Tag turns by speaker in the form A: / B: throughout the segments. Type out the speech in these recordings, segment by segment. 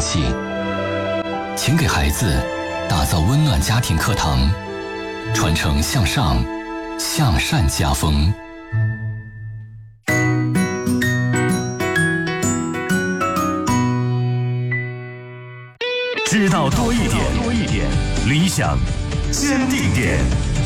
A: 气。请给孩子打造温暖家庭课堂，传承向上、向善家风。
B: 知道多一点，理想坚定点。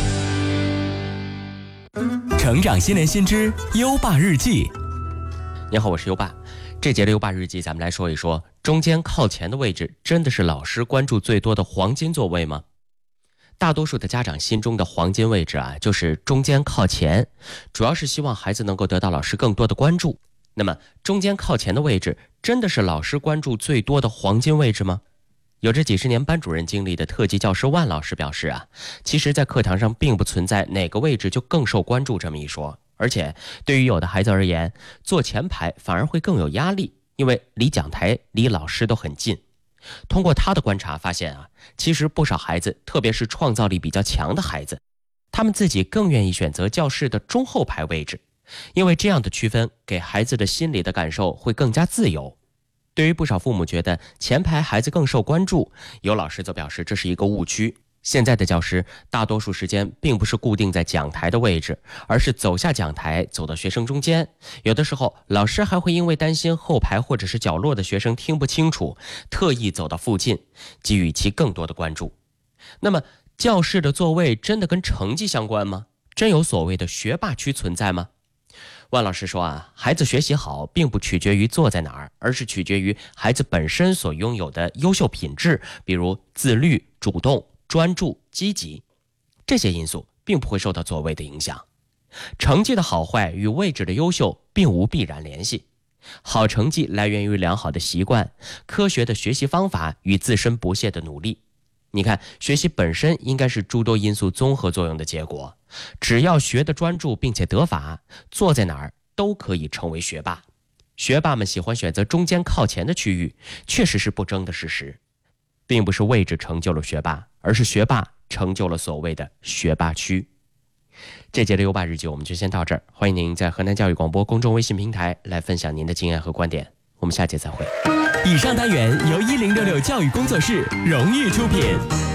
C: 成长新年新知优爸日记。
D: 你好，我是优爸。这节的优爸日记，咱们来说一说，中间靠前的位置真的是老师关注最多的黄金座位吗？大多数的家长心中的黄金位置就是中间靠前，主要是希望孩子能够得到老师更多的关注。那么中间靠前的位置真的是老师关注最多的黄金位置吗？有着几十年班主任经历的特级教师万老师表示其实在课堂上并不存在哪个位置就更受关注这么一说，而且对于有的孩子而言，坐前排反而会更有压力，因为离讲台离老师都很近。通过他的观察发现其实不少孩子，特别是创造力比较强的孩子，他们自己更愿意选择教室的中后排位置，因为这样的区分给孩子的心理的感受会更加自由。对于不少父母觉得前排孩子更受关注，有老师则表示这是一个误区。现在的教师大多数时间并不是固定在讲台的位置，而是走下讲台走到学生中间，有的时候老师还会因为担心后排或者是角落的学生听不清楚，特意走到附近，给予其更多的关注。那么教室的座位真的跟成绩相关吗？真有所谓的学霸区存在吗？万老师说孩子学习好并不取决于坐在哪儿，而是取决于孩子本身所拥有的优秀品质，比如自律、主动、专注、积极，这些因素并不会受到座位的影响。成绩的好坏与位置的优秀并无必然联系。好成绩来源于良好的习惯、科学的学习方法与自身不懈的努力。你看，学习本身应该是诸多因素综合作用的结果，只要学得专注并且得法，坐在哪儿都可以成为学霸。学霸们喜欢选择中间靠前的区域，确实是不争的事实。并不是位置成就了学霸，而是学霸成就了所谓的学霸区。这节的优爸日记我们就先到这儿，欢迎您在河南教育广播公众微信平台来分享您的经验和观点，我们下节再会。
C: 以上单元由1066教育工作室荣誉出品。